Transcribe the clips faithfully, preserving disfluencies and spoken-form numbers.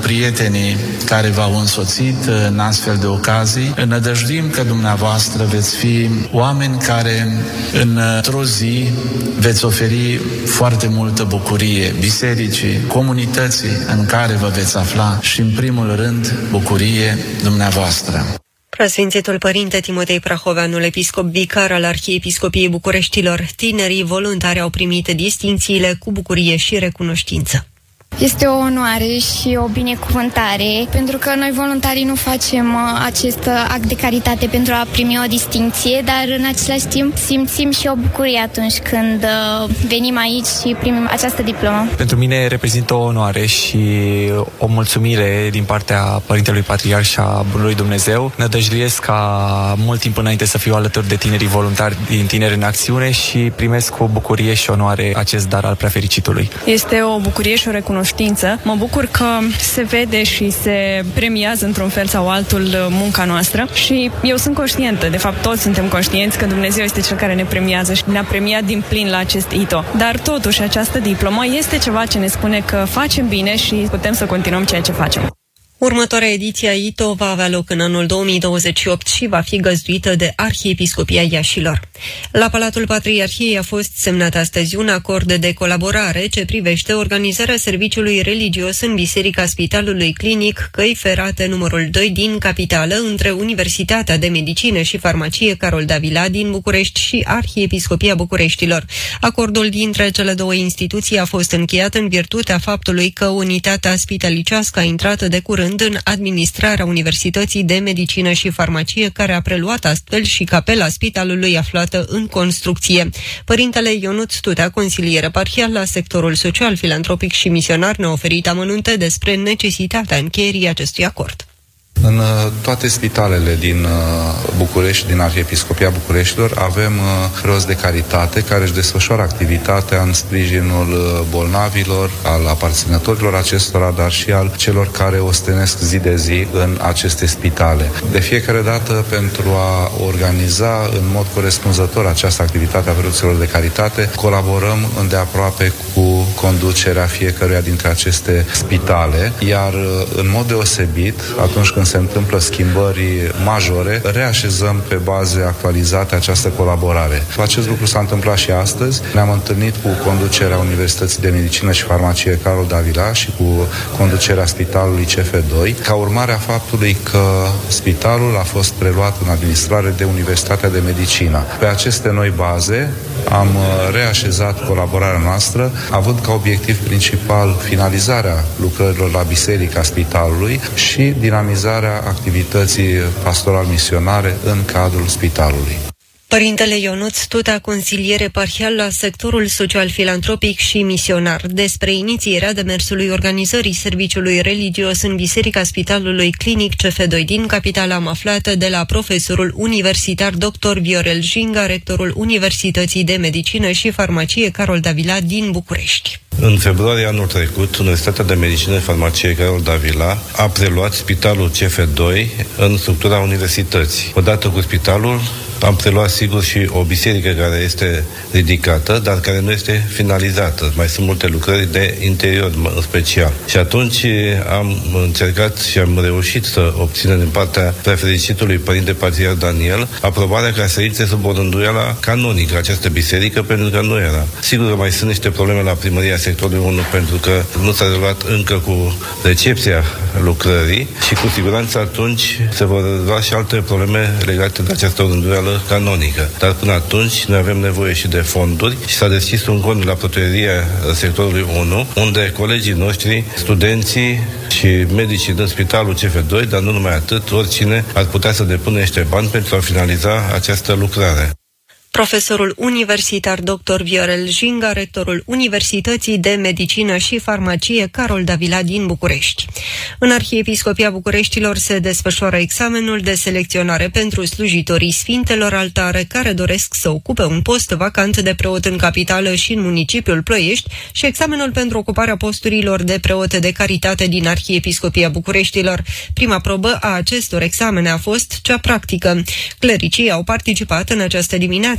prietenii care v-au însoțit în astfel de ocazii. Nădăjduim că dumneavoastră veți fi oameni care într-o zi veți oferi foarte multă bucurie bisericii, comunității în care vă veți afla și, în primul rând, bucurie dumneavoastră. Preasfințitul Părinte Timotei Prahoveanul, episcop vicar al Arhiepiscopiei Bucureștilor, tinerii voluntari au primit distincțiile cu bucurie și recunoștință. Este o onoare și o binecuvântare, pentru că noi voluntarii nu facem acest act de caritate pentru a primi o distincție, dar în același timp simțim și o bucurie atunci când venim aici și primim această diplomă. Pentru mine reprezintă o onoare și o mulțumire din partea Părintelui Patriarh și a Bunului Dumnezeu. Nădăjduiesc ca mult timp înainte să fiu alături de tinerii voluntari din Tineri în Acțiune și primesc cu bucurie și onoare acest dar al Preafericitului. Este o bucurie și o recunoștință. Mă bucur că se vede și se premiază într-un fel sau altul munca noastră și eu sunt conștientă, de fapt toți suntem conștienți că Dumnezeu este Cel care ne premiază și ne-a premiat din plin la acest I T O. Dar totuși această diplomă este ceva ce ne spune că facem bine și putem să continuăm ceea ce facem. Următoarea ediție a I T O va avea loc în anul două mii douăzeci și opt și va fi găzduită de Arhiepiscopia Iașilor. La Palatul Patriarhiei a fost semnat astăzi un acord de colaborare ce privește organizarea serviciului religios în Biserica Spitalului Clinic Căi Ferate numărul doi din capitală între Universitatea de Medicină și Farmacie Carol Davila din București și Arhiepiscopia Bucureștilor. Acordul dintre cele două instituții a fost încheiat în virtutea faptului că unitatea spitalicească a intrat de curând în administrarea Universității de Medicină și Farmacie, care a preluat astfel și capela spitalului aflată în construcție. Părintele Ionuț Tutea, consilier eparhial la sectorul social, filantropic și misionar, ne-a oferit amănunte despre necesitatea încheierii acestui acord. În toate spitalele din București, din Arhiepiscopia Bucureștilor, avem preoți de caritate care își desfășoară activitatea în sprijinul bolnavilor, al aparținătorilor acestora, dar și al celor care ostenesc zi de zi în aceste spitale. De fiecare dată, pentru a organiza în mod corespunzător această activitate a preoților de caritate, colaborăm îndeaproape cu conducerea fiecăruia dintre aceste spitale, iar în mod deosebit, atunci când se întâmplă schimbări majore, reașezăm pe baze actualizate această colaborare. Acest lucru s-a întâmplat și astăzi. Ne-am întâlnit cu conducerea Universității de Medicină și Farmacie Carol Davila și cu conducerea Spitalului C F doi, ca urmare a faptului că spitalul a fost preluat în administrare de Universitatea de Medicină. Pe aceste noi baze am reașezat colaborarea noastră, având ca obiectiv principal finalizarea lucrărilor la Biserica Spitalului și dinamizarea activității pastoral-misionare în cadrul spitalului. Părintele Ionuț Tutea, consilier eparhial la sectorul social, filantropic și misionar, despre inițierea demersului organizării serviciului religios în Biserica Spitalului Clinic C F doi din capitală am aflat de la profesorul universitar doctor Viorel Jinga, rectorul Universității de Medicină și Farmacie Carol Davila din București. În februarie anul trecut, Universitatea de Medicină și Farmacie Carol Davila a preluat Spitalul C F doi în structura universității. Odată cu spitalul am preluat sigur și o biserică care este ridicată, dar care nu este finalizată. Mai sunt multe lucrări de interior în special. Și atunci am încercat și am reușit să obținem din partea Preafericitului Părinte Patriarh Daniel aprobarea ca să intre sub o rânduială canonică această biserică, pentru că nu era. Sigur că mai sunt niște probleme la primăria sectorului unu, pentru că nu s-a rezolvat încă cu recepția lucrării și cu siguranță atunci se vor rezolva și alte probleme legate de această rânduială canonică. Dar până atunci noi avem nevoie și de fonduri și s-a deschis un cont la proteria sectorului unu, unde colegii noștri, studenții și medicii din Spitalul C F doi, dar nu numai atât, oricine ar putea să depună niște bani pentru a finaliza această lucrare. Profesorul universitar doctor Viorel Jinga, rectorul Universității de Medicină și Farmacie Carol Davila din București. În Arhiepiscopia Bucureștilor se desfășoară examenul de selecționare pentru slujitorii Sfintelor Altare care doresc să ocupe un post vacant de preot în capitală și în municipiul Ploiești și examenul pentru ocuparea posturilor de preot de caritate din Arhiepiscopia Bucureștilor. Prima probă a acestor examene a fost cea practică. Clericii au participat în această dimineață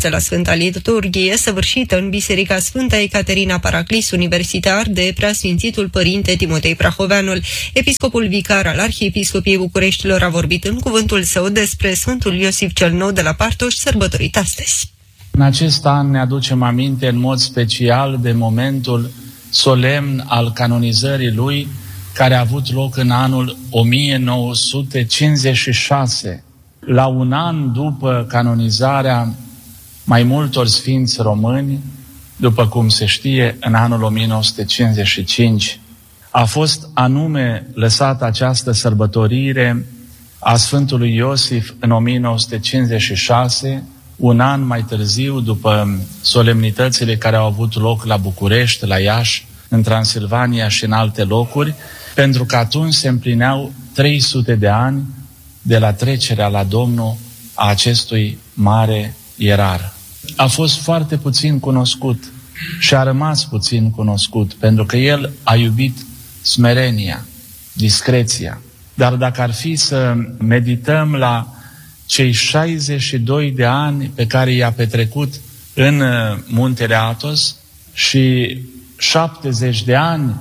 la Sfânta Liturghie, săvârșită în Biserica Sfânta Ecaterina Paraclis Universitar de Preasfințitul Părinte Timotei Prahoveanul. Episcopul vicar al Arhiepiscopiei Bucureștilor a vorbit în cuvântul său despre Sfântul Iosif cel Nou de la Partoș, sărbătorit astăzi. În acest an ne aducem aminte în mod special de momentul solemn al canonizării lui, care a avut loc în anul o mie nouă sute cincizeci și șase, la un an după canonizarea mai multor sfinți români, după cum se știe, în anul o mie nouă sute cincizeci și cinci. A fost anume lăsată această sărbătorire a Sfântului Iosif în o mie nouă sute cincizeci și șase, un an mai târziu, după solemnitățile care au avut loc la București, la Iași, în Transilvania și în alte locuri, pentru că atunci se împlineau trei sute de ani de la trecerea la Domnul a acestui mare ierar. A fost foarte puțin cunoscut și a rămas puțin cunoscut, pentru că el a iubit smerenia, discreția. Dar dacă ar fi să medităm la cei șaizeci și doi de ani pe care i-a petrecut în Muntele Athos și șaptezeci de ani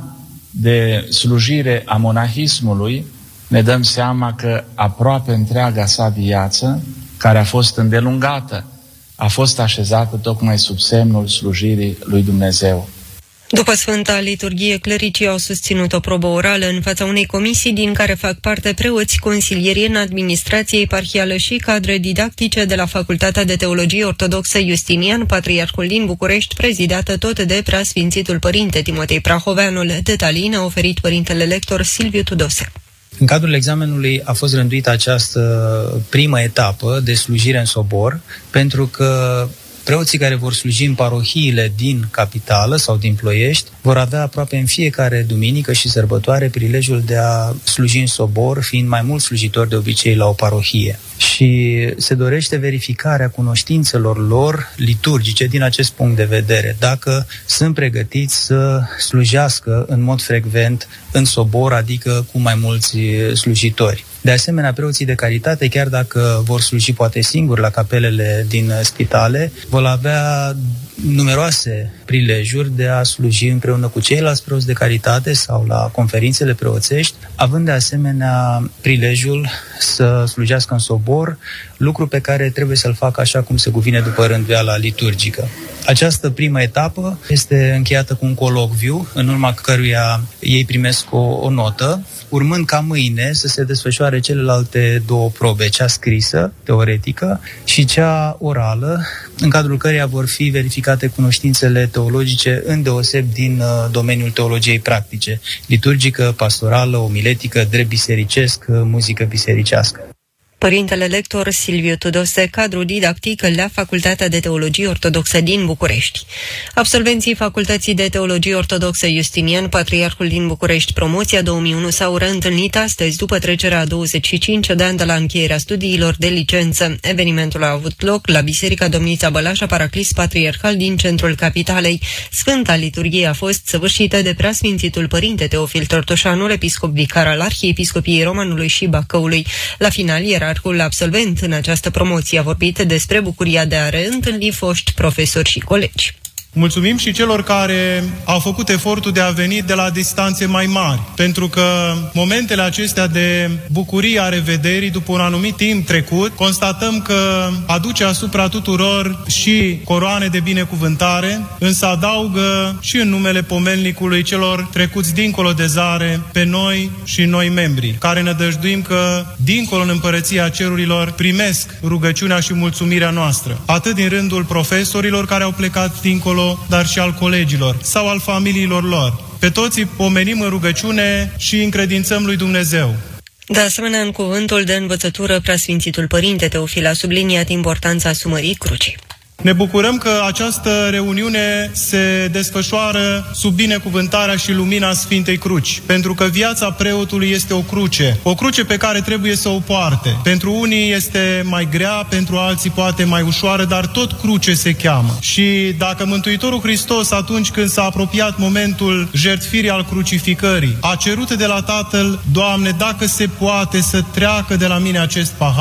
de slujire a monahismului, ne dăm seama că aproape întreaga sa viață, care a fost îndelungată, a fost așezată tocmai sub semnul slujirii lui Dumnezeu. După Sfânta Liturghie, clericii au susținut o probă orală în fața unei comisii din care fac parte preoți, consilieri în administrație eparhială și cadre didactice de la Facultatea de Teologie Ortodoxă Justinian, Patriarhul din București, prezidată tot de Preasfințitul Părinte Timotei Prahoveanul. Detalii ne-a oferit părintele lector Silviu Tudose. În cadrul examenului a fost rânduită această primă etapă de slujire în sobor, pentru că preoții care vor sluji în parohiile din capitală sau din Ploiești vor avea aproape în fiecare duminică și sărbătoare prilejul de a sluji în sobor, fiind mai mulți slujitori de obicei la o parohie. Și se dorește verificarea cunoștințelor lor liturgice din acest punct de vedere, dacă sunt pregătiți să slujească în mod frecvent în sobor, adică cu mai mulți slujitori. De asemenea, preoții de caritate, chiar dacă vor sluji poate singuri la capelele din spitale, vor avea numeroase prilejuri de a sluji împreună cu ceilalți preoți de caritate sau la conferințele preoțești, având de asemenea prilejul să slujească în sobor, lucru pe care trebuie să-l facă așa cum se cuvine după rânduiala liturgică. Această primă etapă este încheiată cu un colocviu, în urma căruia ei primesc o, o notă, urmând ca mâine să se desfășoare celelalte două probe, cea scrisă, teoretică, și cea orală, în cadrul căreia vor fi verificate cunoștințele teologice îndeoseb din uh, domeniul teologiei practice, liturgică, pastorală, omiletică, drept bisericesc, muzică bisericească. Părintele lector Silviu Tudose, cadru didactic la Facultatea de Teologie Ortodoxă din București. Absolvenții Facultății de Teologie Ortodoxă Justinian, Patriarhul din București, promoția două mii unu, s-au reîntâlnit astăzi după trecerea a douăzeci și cinci de ani de la încheierea studiilor de licență. Evenimentul a avut loc la Biserica Domnița Bălașa Paraclis Patriarhal din centrul capitalei. Sfânta Liturghie a fost săvârșită de Preasfințitul Părinte Teofil Tortoșanul, episcop vicar al Arhiepiscopiei Romanului și Bacăului. La final, era Arhul absolvent în această promoție a vorbit despre bucuria de a reîntâlni foști profesori și colegi. Mulțumim și celor care au făcut efortul de a veni de la distanțe mai mari, pentru că momentele acestea de bucurie a revederii după un anumit timp trecut, constatăm că aduce asupra tuturor și coroane de binecuvântare, însă adaugă și în numele pomelnicului celor trecuți dincolo de zare pe noi și noi membri, care ne dăjduim că dincolo în împărăția cerurilor primesc rugăciunea și mulțumirea noastră, atât din rândul profesorilor care au plecat dincolo, dar și al colegilor sau al familiilor lor. Pe toți îi pomenim în rugăciune și încredințăm lui Dumnezeu. De asemenea, în cuvântul de învățătură, Preasfințitul Părinte Teofil a subliniat importanța asumării crucii. Ne bucurăm că această reuniune se desfășoară sub binecuvântarea și lumina Sfintei Cruci, pentru că viața preotului este o cruce, o cruce pe care trebuie să o poarte. Pentru unii este mai grea, pentru alții poate mai ușoară, dar tot cruce se cheamă. Și dacă Mântuitorul Hristos, atunci când s-a apropiat momentul jertfirii al crucificării, a cerut de la Tatăl: Doamne, dacă se poate să treacă de la mine acest pahar,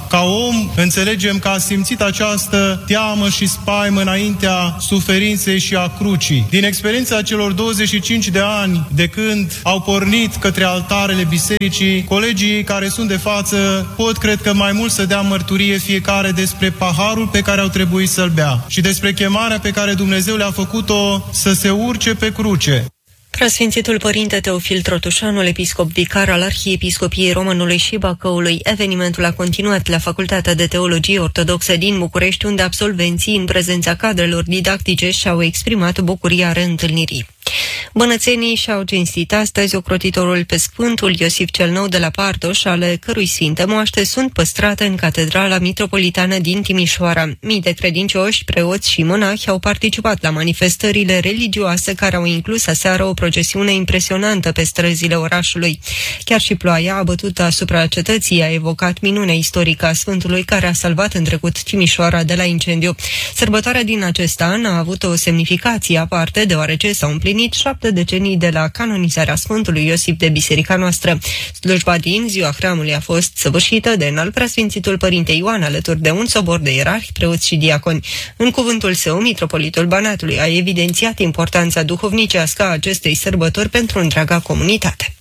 Ca om, înțelegem că a simțit această teamă și spaimă înaintea suferinței și a crucii. Din experiența celor douăzeci și cinci de ani de când au pornit către altarele bisericii, colegii care sunt de față pot, cred că, mai mult să dea mărturie fiecare despre paharul pe care au trebuit să-l bea și despre chemarea pe care Dumnezeu le-a făcut-o să se urce pe cruce. Preasfințitul Părinte Teofil Trotușanul, episcop vicar al Arhiepiscopiei Românului și Bacăului, evenimentul a continuat la Facultatea de Teologie Ortodoxă din București, unde absolvenții, în prezența cadrelor didactice, și-au exprimat bucuria reîntâlnirii. Bănățenii și-au cinstit astăzi ocrotitorul pe Sfântul Iosif cel Nou de la Pardoș, ale cărui sfinte moaște sunt păstrate în Catedrala Mitropolitană din Timișoara. Mii de credincioși, preoți și monahi au participat la manifestările religioase care au inclus aseară o procesiune impresionantă pe străzile orașului. Chiar și ploaia a bătut asupra cetății a evocat minunea istorică a Sfântului care a salvat în trecut Timișoara de la incendiu. Sărbătoarea din acest an a avut o semnificație aparte, deoarece s-au împlinit șapte decenii de la canonizarea Sfântului Iosif de biserica noastră. Slujba din ziua hramului a fost săvârșită de înalt preasfințitul Părinte Ioan alături de un sobor de ierarhi, preoți și diaconi. În cuvântul său, mitropolitul Banatului a evidențiat importanța duhovnicească a acestei sărbători pentru întreaga comunitate.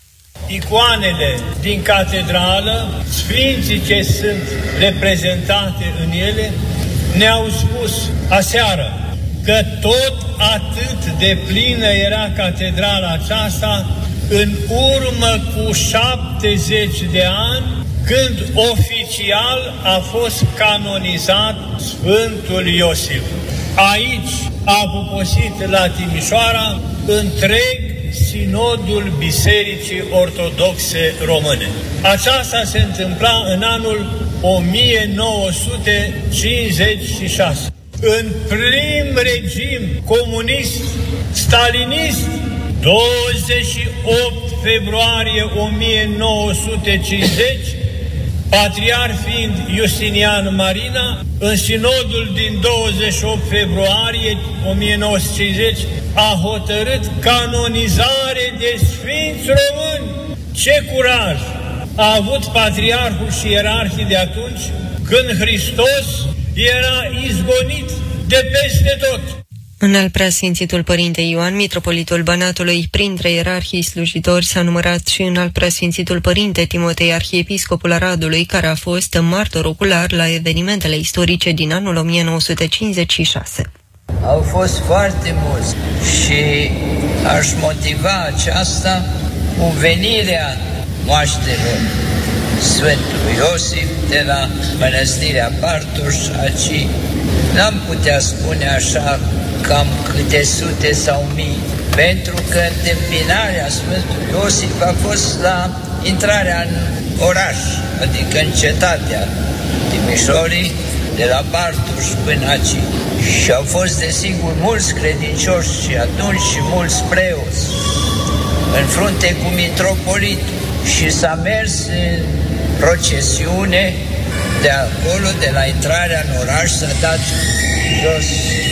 Icoanele din catedrală, sfinții ce sunt reprezentate în ele, ne-au spus aseară că tot atât de plină era catedrala aceasta în urmă cu șaptezeci de ani, când oficial a fost canonizat Sfântul Iosif. Aici a puposit la Timișoara întreg Sinodul Bisericii Ortodoxe Române. Aceasta se întâmpla în anul o mie nouă sute cincizeci și șase. În prim regim comunist, stalinist, douăzeci și opt februarie o mie nouă sute cincizeci, patriarh fiind Justinian Marina, în sinodul din douăzeci și opt februarie o mie nouă sute cincizeci a hotărât canonizare de sfinți români. Ce curaj a avut patriarhul și ierarhii de atunci, când Hristos era izgonit de peste tot. Înalt preasfințitul Părinte Ioan, mitropolitul Banatului, printre ierarhii slujitori s-a numărat și înalt preasfințitul Părinte Timotei, arhiepiscopul Aradului, care a fost martor ocular la evenimentele istorice din anul o mie nouă sute cincizeci și șase. Au fost foarte mulți și aș motiva aceasta cu venirea moaștelor Sfântului Iosif de la Mănăstirea Pardoș, aici n-am putea spune așa cam câte sute sau mii, pentru că întâmpinarea Sfântului Iosif a fost la intrarea în oraș, adică în cetatea Timișorii, de la Pardoș până aici. Și au fost, desigur, mulți credincioși și atunci și mulți preoți în frunte cu mitropolitul. Și s-a mers în procesiune de acolo, de la intrarea în oraș, s-a dat jos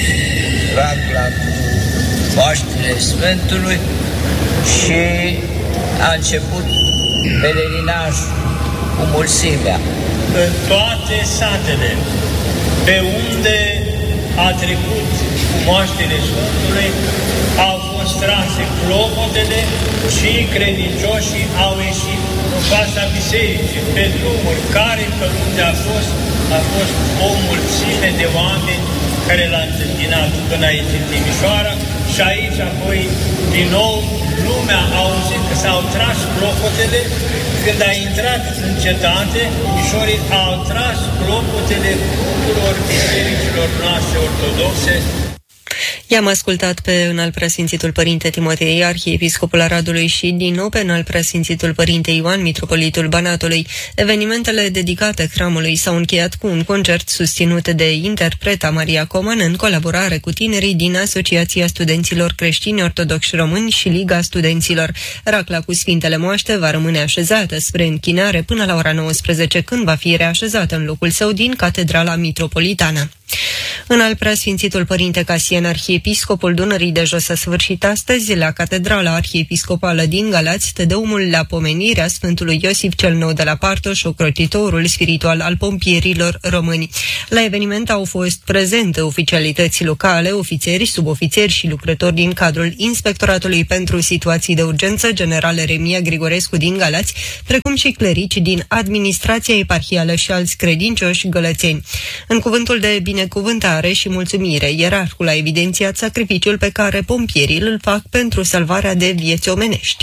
racla cu moaștele Sfântului și a început pelerinajul cu mulțimea. În toate satele pe unde a trecut cu moaștele Sfântului au fost trase clopotele și credincioșii au ieșit în fața bisericii, pe drumuri care pe unde a fost, a fost o mulțime de oameni care l-a întâmpinat până aici în Timișoara și aici apoi din nou lumea a auzit că s-au tras clopotele. Când a intrat în cetate, Timișorii au tras clopotele tuturor bisericilor noastre ortodoxe. I-am ascultat pe înalt preasfințitul Părinte Timotei, arhiepiscopul Aradului, și din nou pe înalt preasfințitul Părinte Ioan, mitropolitul Banatului. Evenimentele dedicate hramului s-au încheiat cu un concert susținut de interpreta Maria Coman în colaborare cu tinerii din Asociația Studenților Creștini Ortodoxi Români și Liga Studenților. Racla cu Sfintele Moaște va rămâne așezată spre închinare până la ora nouăsprezece, când va fi reașezată în locul său din Catedrala Mitropolitană. În al preasfințitul Părinte Casian, arhiepiscopul Dunării de Jos, a sfârșit astăzi la Catedrala Arhiepiscopală din Galați tădeumul la pomenirea Sfântului Iosif cel Nou de la Partoș, ocrotitorul spiritual al pompierilor români. La eveniment au fost prezente oficialități locale, ofițeri, subofițeri și lucrători din cadrul Inspectoratului pentru Situații de Urgență, general Eremia Grigorescu din Galați, precum și clerici din administrația eparhială și alți credincioși gălățeni. În cuvântul de binecuvântare și mulțumire, ierarhul a evidențiat sacrificiul pe care pompierii îl fac pentru salvarea de vieți omenești.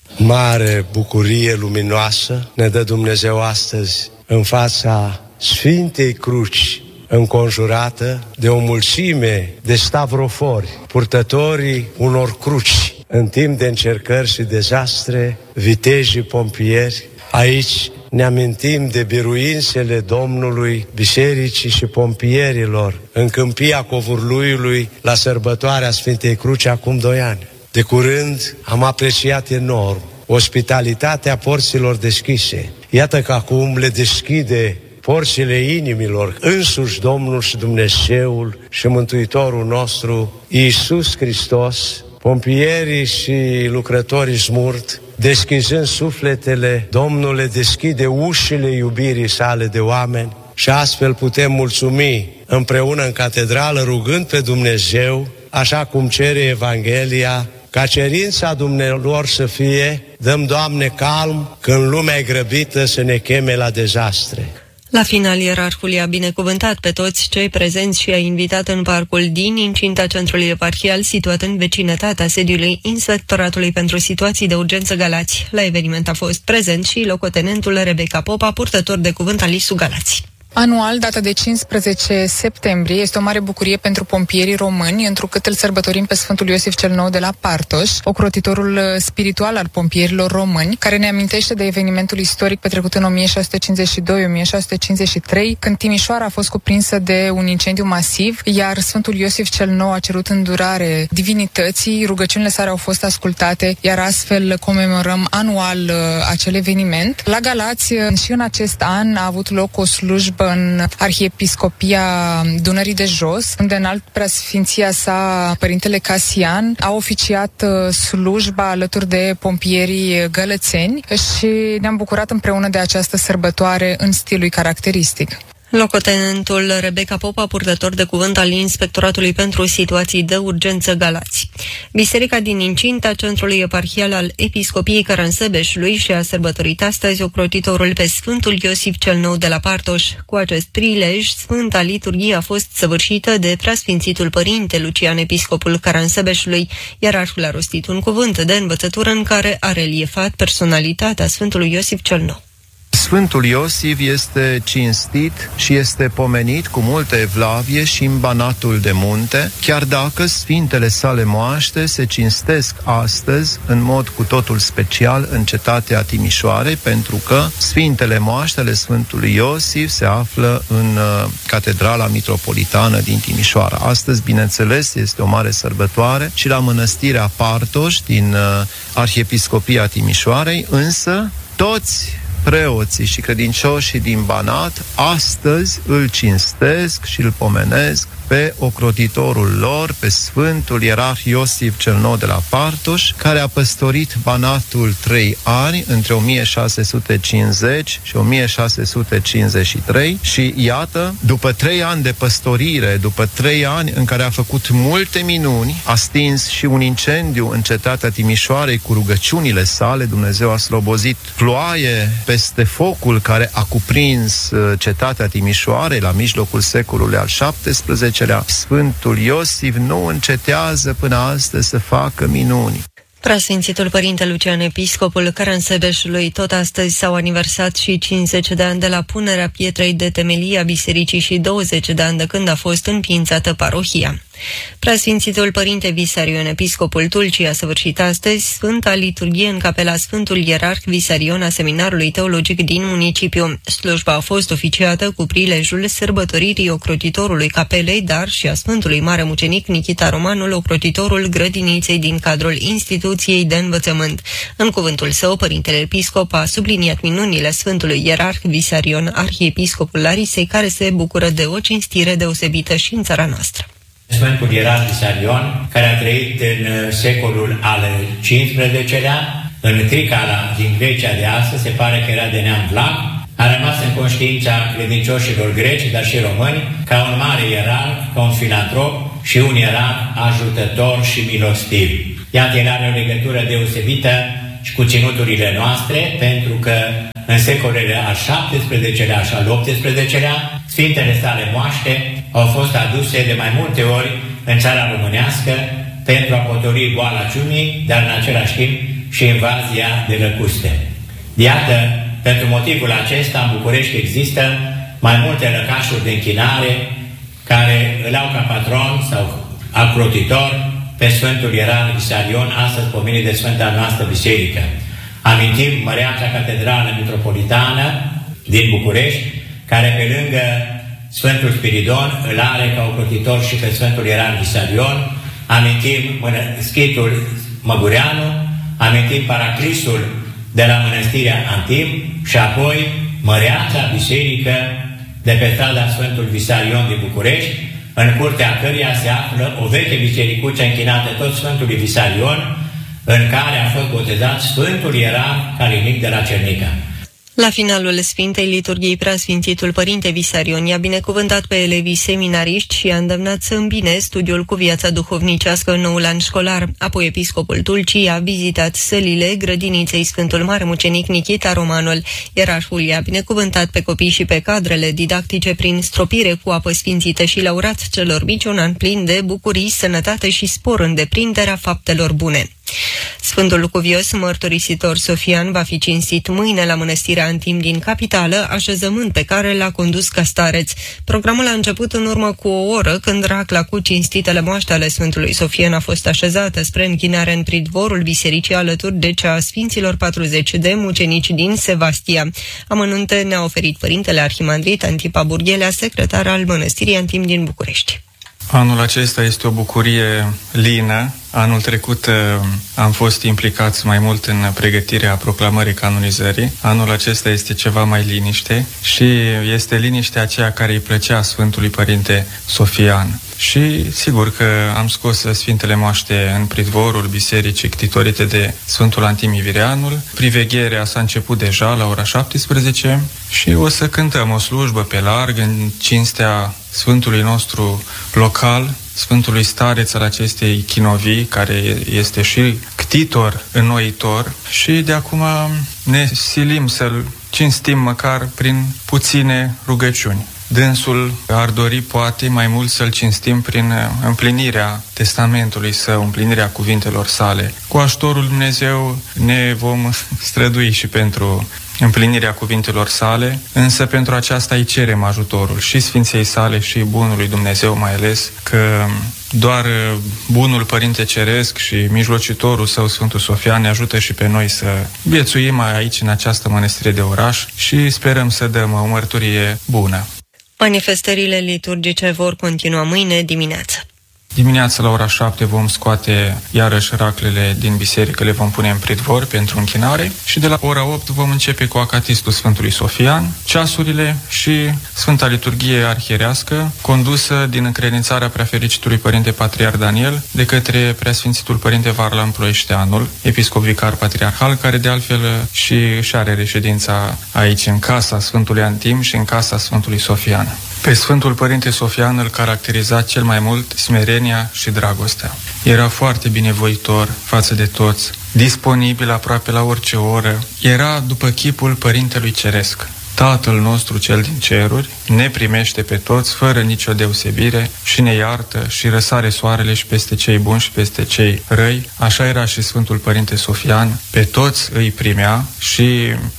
Mare bucurie luminoasă ne dă Dumnezeu astăzi în fața Sfintei Cruci, înconjurată de o mulțime de stavrofori, purtătorii unor cruci. În timp de încercări și dezastre, vitejii pompieri, aici ne amintim de biruințele Domnului, bisericii și pompierilor în Câmpia Covurluiului la sărbătoarea Sfintei Cruci acum doi ani. De curând am apreciat enorm ospitalitatea porților deschise. Iată că acum le deschide porțile inimilor însuși Domnul și Dumnezeul și Mântuitorul nostru Iisus Hristos. Pompierii și lucrătorii smurt, deschizând sufletele, Domnul le deschide ușile iubirii sale de oameni și astfel putem mulțumi împreună în catedrală, rugând pe Dumnezeu, așa cum cere Evanghelia, ca cerința dumnealor să fie: dăm, Doamne, calm când lumea e grăbită să ne cheme la dezastre. La final, ierarhul i-a binecuvântat pe toți cei prezenți și i-a invitat în parcul din incinta centrului eparhial, situat în vecinătatea sediului Inspectoratului pentru Situații de Urgență Galați. La eveniment a fost prezent și locotenentul Rebecca Popa, purtător de cuvânt al ISU Galați. Anual, data de cincisprezece septembrie, este o mare bucurie pentru pompierii români, întrucât îl sărbătorim pe Sfântul Iosif cel Nou de la Partoș, ocrotitorul spiritual al pompierilor români, care ne amintește de evenimentul istoric petrecut în o mie șase sute cincizeci și doi - o mie șase sute cincizeci și trei, când Timișoara a fost cuprinsă de un incendiu masiv, iar Sfântul Iosif cel Nou a cerut îndurare divinității, rugăciunile sale au fost ascultate, iar astfel comemorăm anual uh, acel eveniment. La Galați, uh, și în acest an a avut loc o slujbă în Arhiepiscopia Dunării de Jos, unde înalt preasfinția sa, Părintele Casian, a oficiat slujba alături de pompierii gălățeni și ne-am bucurat împreună de această sărbătoare în stilul caracteristic. Locotenentul Rebecca Popa, purtător de cuvânt al Inspectoratului pentru Situații de Urgență Galați. Biserica din incinta centrului eparhial al Episcopiei Caransăbeșului și-a sărbătorit astăzi ocrotitorul pe Sfântul Iosif cel Nou de la Partoș. Cu acest prilej, Sfânta Liturghie a fost săvârșită de preasfințitul Părinte Lucian, episcopul Caransăbeșului, iar arhul a rostit un cuvânt de învățătură în care a reliefat personalitatea Sfântului Iosif cel Nou. Sfântul Iosif este cinstit și este pomenit cu multă evlavie și în Banatul de Munte, chiar dacă sfintele sale moaște se cinstesc astăzi în mod cu totul special în cetatea Timișoarei, pentru că sfintele moaște ale Sfântului Iosif se află în uh, Catedrala Mitropolitană din Timișoara. Astăzi, bineînțeles, este o mare sărbătoare și la Mănăstirea Partoș din uh, Arhiepiscopia Timișoarei, însă toți preoții și credincioșii din Banat astăzi îl cinstesc și îl pomenesc pe ocrotitorul lor, pe Sfântul Ierarh Iosif cel Nou de la Partoș, care a păstorit Banatul trei ani, între o mie șase sute cincizeci și o mie șase sute cincizeci și trei, și iată, după trei ani de păstorire, după trei ani în care a făcut multe minuni, a stins și un incendiu în cetatea Timișoarei cu rugăciunile sale, Dumnezeu a slobozit ploaie peste focul care a cuprins cetatea Timișoarei la mijlocul secolului al șaptesprezecelea. Sfântul Iosif nu încetează până astăzi să facă minuni. Preasfințitul Părinte Lucian, episcopul Caransăbeșului, tot astăzi s-au aniversat și cincizeci de ani de la punerea pietrei de temelie a bisericii și douăzeci de ani de când a fost înființată parohia. Preasfințitul Părinte Visarion, episcopul Tulcii, a săvârșit astăzi Sfânta Liturghie în capela Sfântul Ierarh Visarion a Seminarului Teologic din municipiu. Slujba a fost oficiată cu prilejul sărbătoririi ocrotitorului capelei, dar și a Sfântului Mare Mucenic Nichita Romanul, ocrotitorul grădiniței din cadrul instituției de învățământ. În cuvântul său, Părintele Episcop a subliniat minunile Sfântului Ierarh Visarion, arhiepiscopul Larisei, care se bucură de o cinstire deosebită și în țara noastră. Sfântul Ierarh Visarion, care a trăit în secolul al cincisprezecelea, în Tricala din Grecia de astăzi, se pare că era de neam vlac, a rămas în conștiința credincioșilor greci, dar și români, ca un mare ierarh, ca un filantrop și un ierarh ajutător și milostiv. Iată, el are o legătură deosebită și cu ținuturile noastre, pentru că în secolele al șaptesprezecelea și al optsprezecelea, Sfintele sale moaște au fost aduse de mai multe ori în țara românească pentru a potoli boala ciumii, dar în același timp și invazia de lăcuste. Iată, pentru motivul acesta, în București există mai multe lăcașuri de închinare care îl au ca patron sau acrotitor pe Sfântul Ierarh Visarion, astăzi pomenit de Sfânta noastră Biserică. Amintim Măreața Catedrală Metropolitană din București, care pe lângă Sfântul Spiridon îl are ca ocrotitor și pe Sfântul Ierarh Visarion. Amintim Schitul Măgureanu, amintim Paraclisul de la Mănăstirea Antim și apoi Măreața Biserică de pe strada Sfântul Visarion din București, în curtea căreia se află o veche bisericuță închinată tot Sfântului Visarion, în care a fost botezat Sfântul Ierarh Calinic de la Cernica. La finalul Sfintei Liturghii, Preasfințitul Părinte Visarion i-a binecuvântat pe elevii seminariști și i-a îndemnat să îmbine studiul cu viața duhovnicească în noul an școlar. Apoi episcopul Tulcii a vizitat sălile grădiniței Sfântul Mare Mucenic Nichita Romanul. Ierarhul i-a binecuvântat pe copii și pe cadrele didactice prin stropire cu apă sfințită și le-a urat celor mici un an plin de bucurii, sănătate și spor în deprinderea faptelor bune. Sfântul Cuvios Mărturisitor Sofian va fi cinstit mâine la Mănăstirea Antim din capitală, așezământ pe care l-a condus ca stareț. Programul a început în urmă cu o oră, când racla cu cinstitele moaște ale Sfântului Sofian a fost așezată spre închinare în pridvorul bisericii, alături de cea a Sfinților patruzeci de mucenici din Sevastia. Amănunte ne-a oferit Părintele Arhimandrit Antipa Burghelea, secretar al Mănăstirii Antim din București. Anul acesta este o bucurie lină. Anul trecut uh, am fost implicați mai mult în pregătirea proclamării canonizării. Anul acesta este ceva mai liniște și este liniștea aceea care îi plăcea Sfântului Părinte Sofian. Și sigur că am scos Sfintele Moaște în pridvorul bisericii ctitorite de Sfântul Antim Ivirianul. Privegherea s-a început deja la ora șaptesprezece și o să cântăm o slujbă pe larg în cinstea Sfântului nostru local, Sfântului Stareț al acestei chinovii, care este și ctitor înnoitor, și de acum ne silim să-l cinstim măcar prin puține rugăciuni. Dânsul ar dori poate mai mult să-l cinstim prin împlinirea testamentului său, împlinirea cuvintelor sale. Cu ajutorul Dumnezeu ne vom strădui și pentru împlinirea cuvintelor sale, însă pentru aceasta îi cerem ajutorul și Sfinței sale și bunului Dumnezeu, mai ales că doar bunul Părinte Ceresc și mijlocitorul său, Sfântul Sofian, ne ajută și pe noi să viețuim aici, în această mănăstire de oraș, și sperăm să dăm o mărturie bună. Manifestările liturgice vor continua mâine dimineață. Dimineața la ora șapte vom scoate iarăși raclele din biserică, le vom pune în pridvor pentru închinare și de la ora opt vom începe cu acatistul Sfântului Sofian, ceasurile și Sfânta Liturghie Arhierească, condusă din încredințarea Preafericitului Părinte Patriarh Daniel de către Preasfințitul Părinte Varlam Ploieșteanul, episcop vicar patriarhal, care de altfel și își are reședința aici în casa Sfântului Antim și în casa Sfântului Sofian. Pe Sfântul Părinte Sofian îl caracteriza cel mai mult smerenia și dragostea. Era foarte binevoitor față de toți, disponibil aproape la orice oră. Era după chipul Părintelui Ceresc. Tatăl nostru cel din ceruri ne primește pe toți fără nicio deosebire și ne iartă și răsare soarele și peste cei buni și peste cei răi. Așa era și Sfântul Părinte Sofian, pe toți îi primea și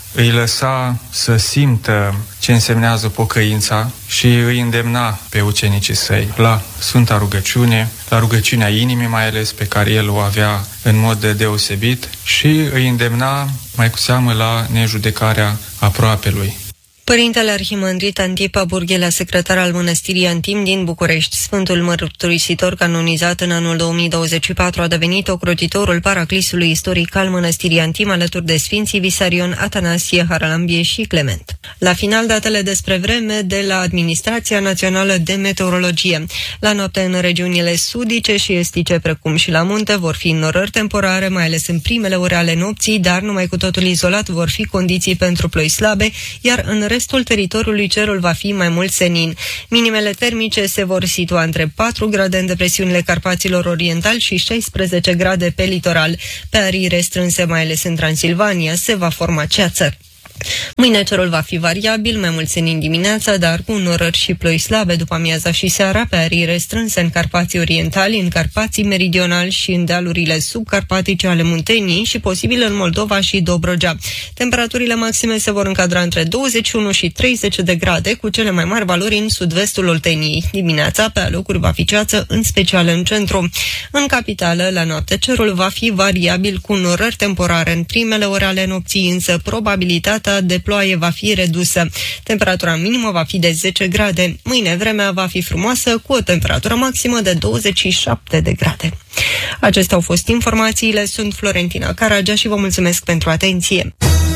îi lăsa să simtă ce însemnează pocăința și îi îndemna pe ucenicii săi la Sfânta Rugăciune, la rugăciunea inimii mai ales, pe care el o avea în mod deosebit, și îi îndemna mai cu seamă la nejudecarea aproapelui. Părintele arhimandrit Antipa Burghela, secretar al Mănăstirii Antim din București, Sfântul Mărturisitor canonizat în anul două mii douăzeci și patru, a devenit ocrotitorul paraclisului istoric al Mănăstirii Antim, alături de Sfinții Visarion, Atanasie, Haralambie și Clement. La final, datele despre vreme de la Administrația Națională de Meteorologie. La noapte în regiunile sudice și estice, precum și la munte, vor fi înnorări temporare, mai ales în primele ore ale nopții, dar numai cu totul izolat vor fi condiții pentru ploi slabe, iar în restul teritoriului cerul va fi mai mult senin. Minimele termice se vor situa între patru grade în depresiunile Carpaților Orientali și șaisprezece grade pe litoral. Pe arii restrânse, mai ales în Transilvania, se va forma ceață. Mâine cerul va fi variabil, mai mult senin dimineața, dar cu înnorări și ploi slabe după amiaza și seara, pe arii restrânse în Carpații Orientali, în Carpații Meridionali și în dealurile subcarpatice ale Munteniei și posibil în Moldova și Dobrogea. Temperaturile maxime se vor încadra între douăzeci și unu și treizeci de grade, cu cele mai mari valori în sud-vestul Olteniei. Dimineața, pe alocuri, va fi ceață, în special în centru. În capitală, la noapte, cerul va fi variabil cu înnorări temporare. În primele ore ale nopții, însă, probabilitatea de ploaie va fi redusă. Temperatura minimă va fi de zece grade. Mâine vremea va fi frumoasă, cu o temperatură maximă de douăzeci și șapte de grade. Acestea au fost informațiile. Sunt Florentina Caragea și vă mulțumesc pentru atenție.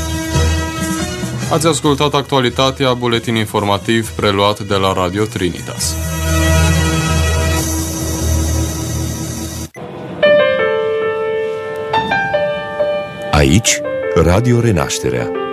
Ați ascultat actualitatea, buletin informativ preluat de la Radio Trinitas. Aici, Radio Renașterea.